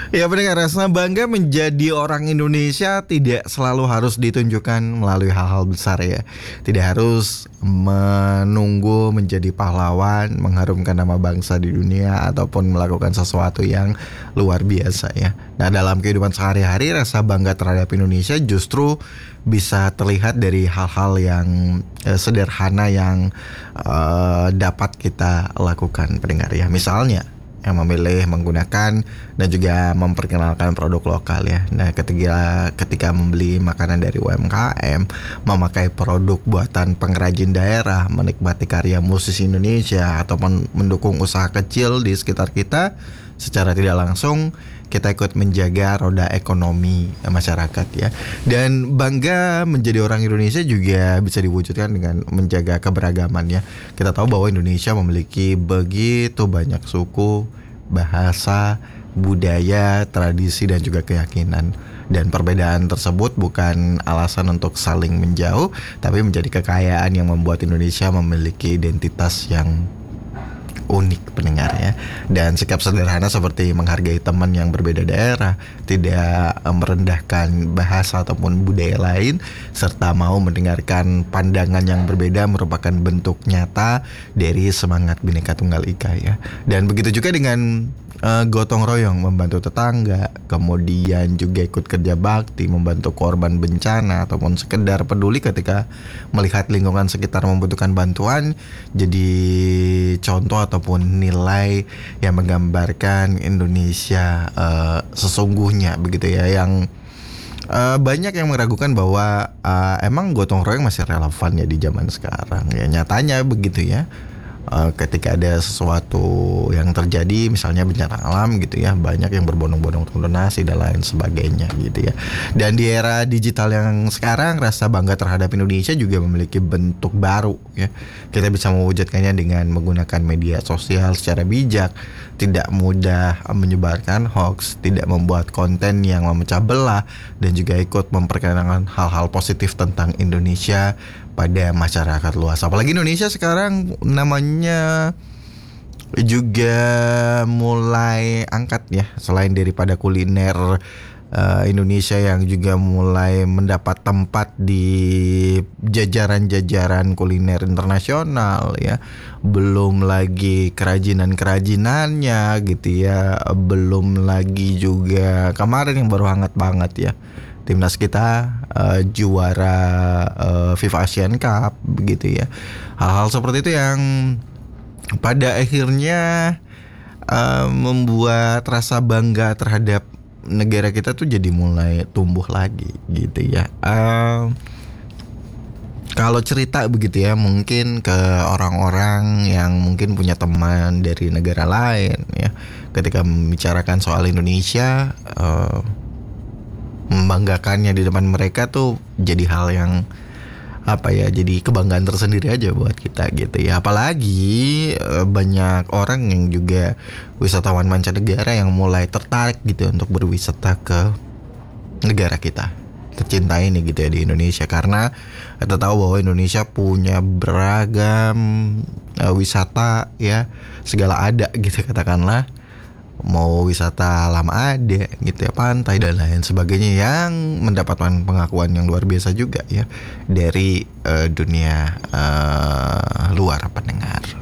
Ya pendengar, rasa bangga menjadi orang Indonesia tidak selalu harus ditunjukkan melalui hal-hal besar ya. Tidak harus menunggu menjadi pahlawan, mengharumkan nama bangsa di dunia ataupun melakukan sesuatu yang luar biasa ya. Nah, dalam kehidupan sehari-hari rasa bangga terhadap Indonesia justru bisa terlihat dari hal-hal yang sederhana yang dapat kita lakukan pendengar ya. Misalnya yang memilih menggunakan dan juga memperkenalkan produk lokal ya. Nah, ketika membeli makanan dari UMKM, memakai produk buatan pengrajin daerah, menikmati karya musisi Indonesia ataupun mendukung usaha kecil di sekitar kita, secara tidak langsung kita ikut menjaga roda ekonomi masyarakat ya. Dan bangga menjadi orang Indonesia juga bisa diwujudkan dengan menjaga keberagaman ya. Kita tahu bahwa Indonesia memiliki begitu banyak suku, bahasa, budaya, tradisi dan juga keyakinan. Dan perbedaan tersebut bukan alasan untuk saling menjauh, tapi menjadi kekayaan yang membuat Indonesia memiliki identitas yang unik pendengar ya. Dan sikap sederhana seperti menghargai teman yang berbeda daerah, tidak merendahkan bahasa ataupun budaya lain, serta mau mendengarkan pandangan yang berbeda merupakan bentuk nyata dari semangat Bhinneka Tunggal Ika ya. Dan begitu juga dengan gotong royong, membantu tetangga, kemudian juga ikut kerja bakti, membantu korban bencana ataupun sekedar peduli ketika melihat lingkungan sekitar membutuhkan bantuan, jadi contoh ataupun nilai yang menggambarkan Indonesia sesungguhnya begitu ya. Yang banyak yang meragukan bahwa emang gotong royong masih relevan ya di zaman sekarang ya. Nyatanya begitu ya. Ketika ada sesuatu yang terjadi, misalnya bencana alam gitu ya, banyak yang berbondong-bondong donasi dan lain sebagainya gitu ya. Dan di era digital yang sekarang, rasa bangga terhadap Indonesia juga memiliki bentuk baru ya. Kita bisa mewujudkannya dengan menggunakan media sosial secara bijak, tidak mudah menyebarkan hoax, tidak membuat konten yang memecah belah, dan juga ikut memperkenalkan hal-hal positif tentang Indonesia pada masyarakat luas. Apalagi Indonesia sekarang namanya juga mulai angkat ya. Selain daripada kuliner Indonesia yang juga mulai mendapat tempat di jajaran-jajaran kuliner internasional ya. Belum lagi kerajinan-kerajinannya gitu ya. Belum lagi juga kemarin yang baru hangat banget ya, timnas kita juara FIFA Asian Cup begitu ya. Hal-hal seperti itu yang pada akhirnya membuat rasa bangga terhadap negara kita tuh jadi mulai tumbuh lagi gitu ya. Kalau cerita begitu ya, mungkin ke orang-orang yang mungkin punya teman dari negara lain ya, ketika membicarakan soal Indonesia, membanggakannya di depan mereka tuh jadi hal yang apa ya, jadi kebanggaan tersendiri aja buat kita gitu ya. Apalagi banyak orang yang juga wisatawan mancanegara yang mulai tertarik gitu untuk berwisata ke negara kita tercinta ini gitu ya, di Indonesia. Karena kita tahu bahwa Indonesia punya beragam wisata ya, segala ada gitu katakanlah. Mau wisata alam ada gitu ya, pantai dan lain sebagainya, yang mendapatkan pengakuan yang luar biasa juga ya dari dunia luar pendengar.